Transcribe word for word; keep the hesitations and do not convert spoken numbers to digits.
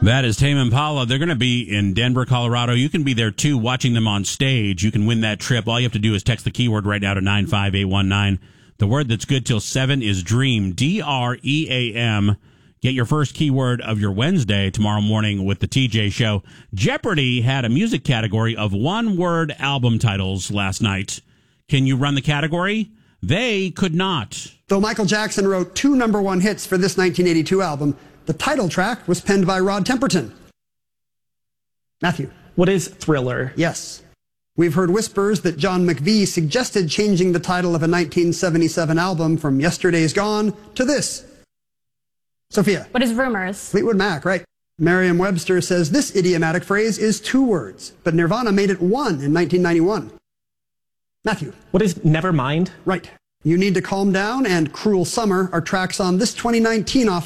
That is Tame Impala. They're going to be in Denver, Colorado. You can be there, too, watching them on stage. You can win that trip. All you have to do is text the keyword right now to nine five eight one nine. The word that's good till seven is DREAM, D R E A M. Get your first keyword of your Wednesday tomorrow morning with the T J Show. Jeopardy had a music category of one-word album titles last night. Can you run the category? They could not. Though Michael Jackson wrote two number one hits for this nineteen eighty-two album, the title track was penned by Rod Temperton. Matthew. What is Thriller? Yes. We've heard whispers that John McVie suggested changing the title of a nineteen seventy-seven album from Yesterday's Gone to this. Sophia. What is Rumors? Fleetwood Mac, right. Merriam-Webster says this idiomatic phrase is two words, but Nirvana made it one in nineteen ninety-one. Matthew. What is Nevermind? Right. You Need to Calm Down and Cruel Summer are tracks on this twenty nineteen off